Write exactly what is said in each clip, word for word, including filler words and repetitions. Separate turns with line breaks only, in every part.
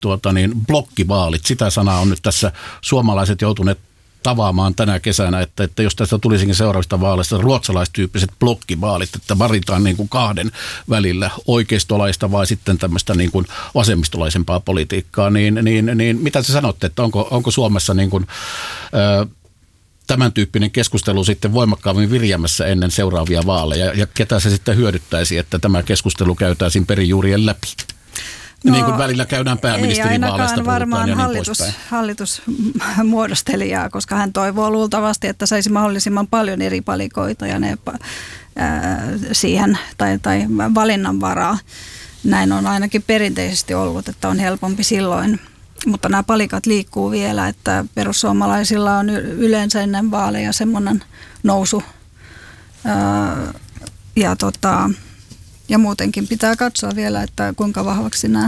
tuota niin, blokkivaalit. Sitä sanaa on nyt tässä suomalaiset joutuneet tavaamaan tänä kesänä, että, että jos tästä tulisikin seuraavista vaaleista ruotsalaistyyppiset blokkivaalit, että varitaan niin kuin kahden välillä oikeistolaista vai sitten tämmöistä niin kuin vasemmistolaisempaa politiikkaa, niin, niin, niin mitä te sanotte, että onko, onko Suomessa niin kuin, ö, tämän tyyppinen keskustelu sitten voimakkaammin virjäämässä ennen seuraavia vaaleja ja ketä se sitten hyödyttäisi, että tämä keskustelu käytäisiin perijuurien läpi? No, niin kuin välillä käydään pääministerivaaleista puhutaan
varmaan
ja niin
hallitus, hallitusmuodostelijaa, koska hän toivoo luultavasti, että saisi mahdollisimman paljon eri palikoita ja ne ää, siihen tai, tai valinnanvaraa. Näin on ainakin perinteisesti ollut, että on helpompi silloin. Mutta nämä palikat liikkuu vielä, että perussuomalaisilla on yleensä ennen vaaleja semmoinen nousu ää, ja tota... Ja muutenkin pitää katsoa vielä, että kuinka vahvaksi nämä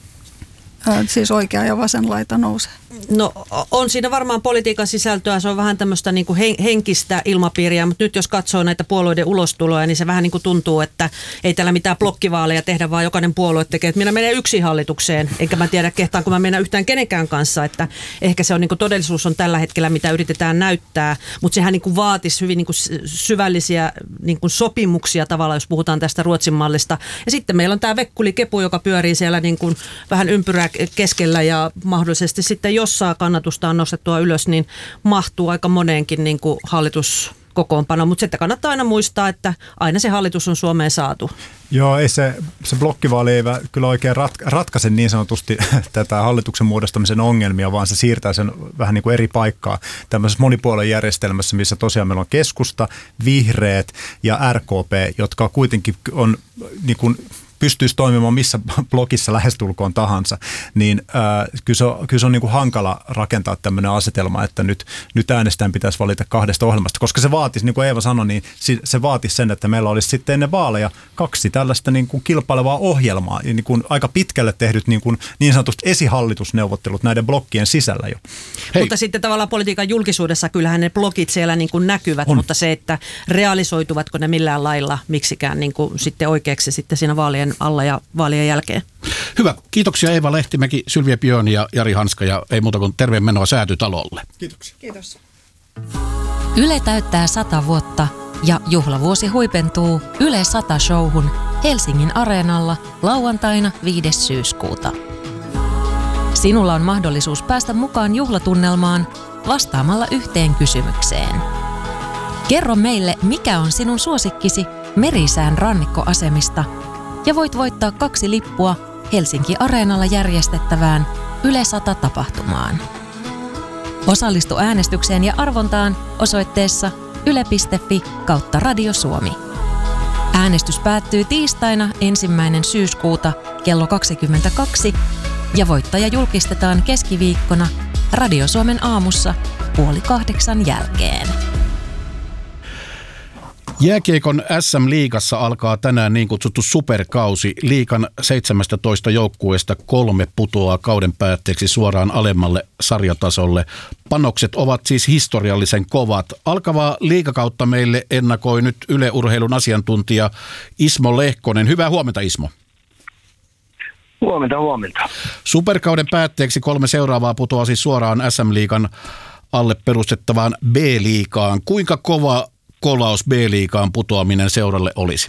ää, siis oikea ja vasen laita nousee.
No on siinä varmaan politiikan sisältöä, se on vähän tämmöistä niin kuin henkistä ilmapiiriä, mutta nyt jos katsoo näitä puolueiden ulostuloja, niin se vähän niin kuin tuntuu, että ei täällä mitään blokkivaaleja tehdä, vaan jokainen puolue tekee, että minä menen yksin hallitukseen, enkä mä tiedä kehtaanko mä mennä yhtään kenenkään kanssa, että ehkä se on niin kuin todellisuus on tällä hetkellä, mitä yritetään näyttää, mutta sehän niin kuin vaatisi hyvin niin kuin syvällisiä niin kuin sopimuksia tavallaan, jos puhutaan tästä Ruotsin mallista. Ja sitten meillä on tämä Vekkuli Kepu, joka pyörii siellä niin kuin vähän ympyrää keskellä ja mahdollisesti sitten jos saa kannatustaan nostettua ylös, niin mahtuu aika moneenkin niin kuin hallituskokoonpano. Mutta sitten kannattaa aina muistaa, että aina se hallitus on Suomeen saatu.
Joo, ei se, se blokkivaali ei kyllä oikein ratka- ratkaise niin sanotusti tätä hallituksen muodostamisen ongelmia, vaan se siirtää sen vähän niin kuin eri paikkaa tämmöisessä monipuoluejärjestelmässä, missä tosiaan meillä on keskusta, vihreät ja R K P, jotka kuitenkin on niin kuin pystyisi toimimaan missä blogissa lähestulkoon tahansa, niin ää, kyllä se on, kyllä se on niin kuin hankala rakentaa tämmöinen asetelma, että nyt, nyt äänestäjän pitäisi valita kahdesta ohjelmasta, koska se vaatisi, niin kuin Eeva sanoi, niin se vaatisi sen, että meillä olisi sitten ennen vaaleja kaksi tällaista niin kuin kilpailevaa ohjelmaa, niin kuin aika pitkälle tehdyt niin, kuin niin sanotusti esihallitusneuvottelut näiden blokkien sisällä jo.
Hei. Mutta sitten tavallaan politiikan julkisuudessa kyllähän ne blogit siellä niin kuin näkyvät, on. Mutta se, että realisoituvatko ne millään lailla miksikään niin kuin sitten oikeaksi sitten siinä vaalien alla ja vaalien jälkeen.
Hyvä. Kiitoksia Eeva Lehtimäki, Sylvia Björn ja Jari Hanska ja ei muuta kuin terveen menoa Säätytalolle.
Kiitoksia.
Kiitos.
Yle täyttää sata vuotta ja juhlavuosi huipentuu Yle sata showhun Helsingin Areenalla lauantaina viides syyskuuta. Sinulla on mahdollisuus päästä mukaan juhlatunnelmaan vastaamalla yhteen kysymykseen. Kerro meille, mikä on sinun suosikkisi Merisään rannikkoasemista ja voit voittaa kaksi lippua Helsinki Areenalla järjestettävään Yle sata tapahtumaan. Osallistu äänestykseen ja arvontaan osoitteessa yle piste fi kautta Radio Suomi. Äänestys päättyy tiistaina ensimmäinen syyskuuta kello kaksikymmentäkaksi ja voittaja julkistetaan keskiviikkona Radio Suomen aamussa puoli kahdeksan jälkeen.
Jääkiekon S M-liigassa alkaa tänään niin kutsuttu superkausi. Liigan seitsemästätoista joukkueesta kolme putoaa kauden päätteeksi suoraan alemmalle sarjatasolle. Panokset ovat siis historiallisen kovat. Alkavaa liigakautta meille ennakoi nyt Yle Urheilun asiantuntija Ismo Lehkonen. Hyvää huomenta, Ismo.
Huomenta, huomenta.
Superkauden päätteeksi kolme seuraavaa putoaa siis suoraan S M-liigan alle perustettavaan B-liigaan. Kuinka kova kolaus B-liigaan putoaminen seuralle olisi?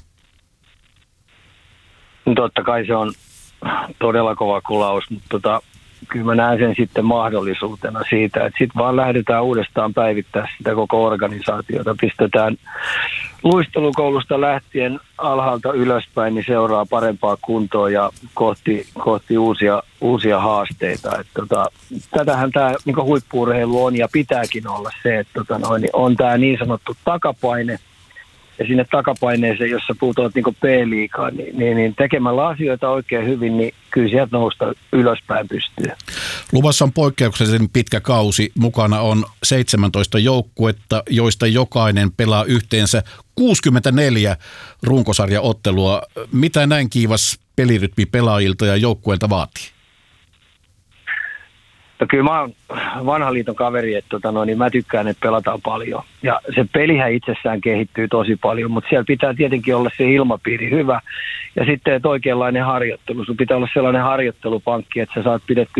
Totta kai se on todella kova kolaus, mutta tota, kyllä mä näen sen sitten mahdollisuutena siitä, että sitten vaan lähdetään uudestaan päivittää sitä koko organisaatiota. Pistetään luistelukoulusta lähtien alhaalta ylöspäin, niin seuraa parempaa kuntoa ja kohti, kohti uusia, uusia haasteita. Et tota, tätähän tämä niin huippu-urheilu on ja pitääkin olla se, että tota noin, niin on tämä niin sanottu takapaine. Ja sinne takapaineeseen, jossa puhutaan niin P-liigaan, niin, niin, niin tekemällä asioita oikein hyvin, niin kyllä sieltä nousta ylöspäin pystyy.
Luvassa on poikkeuksellisen pitkä kausi. Mukana on seitsemäntoista joukkuetta, joista jokainen pelaa yhteensä kuusikymmentäneljä runkosarjaottelua. Mitä näin kiivas pelirytmi pelaajilta ja joukkueilta vaatii?
No kyllä mä oon vanhan liiton kaveri, että tota no, niin mä tykkään, että pelataan paljon. Ja se pelihän itsessään kehittyy tosi paljon, mutta siellä pitää tietenkin olla se ilmapiiri hyvä. Ja sitten, että oikeanlainen harjoittelu. Sun pitää olla sellainen harjoittelupankki, että sä saat pidettyä